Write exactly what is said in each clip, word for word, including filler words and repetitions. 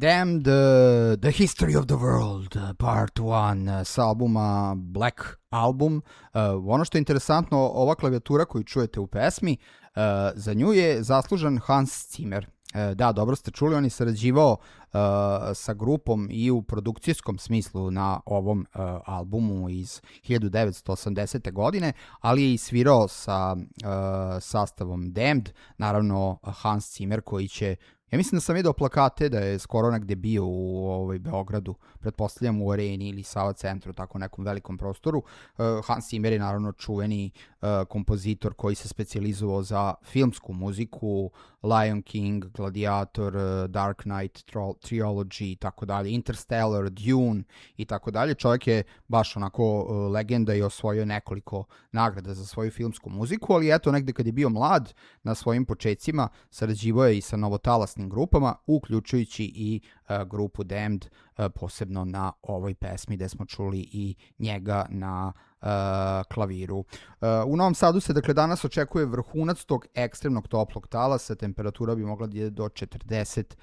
Damned, uh, The History of the World, uh, Part one, uh, sa albuma Black Album. Uh, ono što je interesantno, ova klavijatura koju čujete u pesmi, uh, za nju je zaslužan Hans Zimmer. Uh, da, dobro ste čuli, on je sarađivao uh, sa grupom i u produkcijskom smislu na ovom uh, albumu iz hiljadu devetsto osamdesete. godine, ali je i svirao sa uh, sastavom Damned, naravno Hans Zimmer koji će, ja mislim da sam vidio plakate da je skoro negde bio u ovaj, Beogradu, pretpostavljam u Areni ili Sava centru, tako nekom velikom prostoru. Uh, Hans Zimmer je naravno čuveni uh, kompozitor koji se specijalizovao za filmsku muziku, Lion King, Gladiator, uh, Dark Knight Trilogy i tako dalje, Interstellar, Dune i tako dalje. Čovjek je baš onako uh, legenda i osvojio nekoliko nagrada za svoju filmsku muziku, ali eto negde kad je bio mlad na svojim počecima sarađivao je i sa novotalasnim grupama, uključujući i uh, grupu Damned, uh, posebno na ovoj pesmi gde smo čuli i njega na uh, klaviru. Uh, u Novom Sadu se dakle danas očekuje vrhunac tog ekstremnog toplog talasa, temperatura bi mogla da ide do četrdeset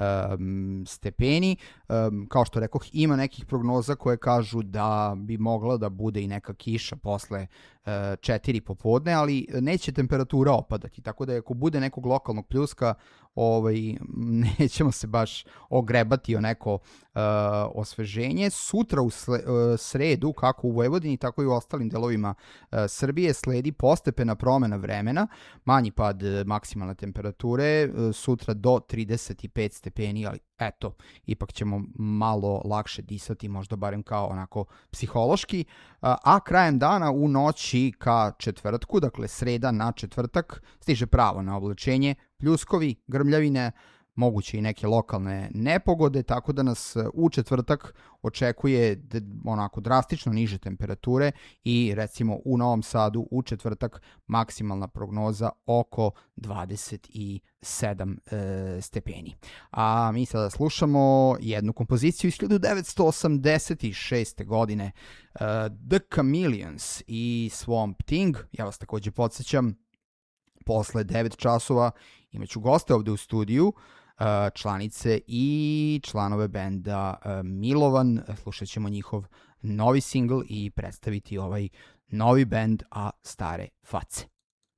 um, stepeni. Um, kao što rekoh, ima nekih prognoza koje kažu da bi mogla da bude i neka kiša posle četiri popodne, ali neće temperatura opadati, tako da ako bude nekog lokalnog pljuska, ovaj, nećemo se baš ogrebati o neko uh, osveženje. Sutra u sle, uh, sredu, kako u Vojvodini, tako i u ostalim delovima uh, Srbije, sledi postepena promena vremena, manji pad uh, maksimalne temperature, uh, sutra do trideset pet stepeni, ali eto, ipak ćemo malo lakše disati, možda barem kao onako psihološki, a, a krajem dana u noći ka četvrtku, dakle sreda na četvrtak, stiže pravo na oblačenje, pljuskovi, grmljavine, moguće i neke lokalne nepogode, tako da nas u četvrtak očekuje onako drastično niže temperature i recimo u Novom Sadu u četvrtak maksimalna prognoza oko dvadeset sedam e, stepeni. A mi sada slušamo jednu kompoziciju iz hiljadu devetsto osamdeset šeste. godine, uh, The Chameleons i Swamp Thing. Ja vas takođe podsjećam, posle devet časova imaću goste ovde u studiju, članice i članove benda Milovan. Slušat ćemo njihov novi singl i predstaviti ovaj novi bend, a stare face.